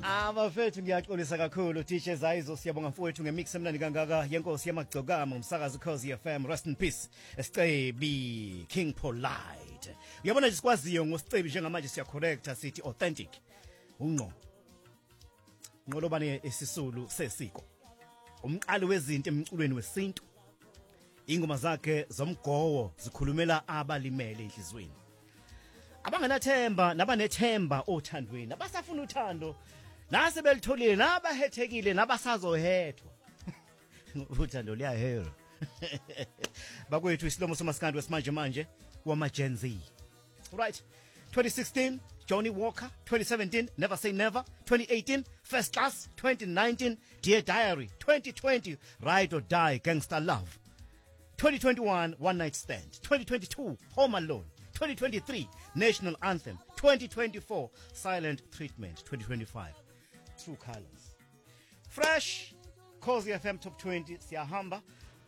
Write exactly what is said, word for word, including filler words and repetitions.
Abafethu ngiyaxolisa kakhulu D J Zayizo siyabonga mfowethu ngemix emnandi kangaka yenkosi yamagcokama umsakazi Khosi F M rest in peace Sicebi King Polite uyabona nje sikwaziyo ngosicebi njengamanje siya correcta sithi authentic unqo nqolobane esisulu sesiko umqali wezinto emculweni wesintu ingoma zakhe zomgowo zikhulumela abalimele enhlizweni abangenathemba nabanethemba othandweni abasafuna uthando nase belitholile nabahethekile nabasazohethwa uthando liyahera bakwethu isilomo somaskandi wesimanje manje wama Gen Z right twenty sixteen Johnny Walker twenty seventeen Never Say Never twenty eighteen First Class twenty nineteen Dear Diary twenty twenty Ride or Die Gangster Love twenty twenty-one One Night Stand twenty twenty-two Home Alone twenty twenty-three National Anthem twenty twenty-four Silent Treatment twenty twenty-five True Colors Fresh Khosi F M Top twenty siyahamba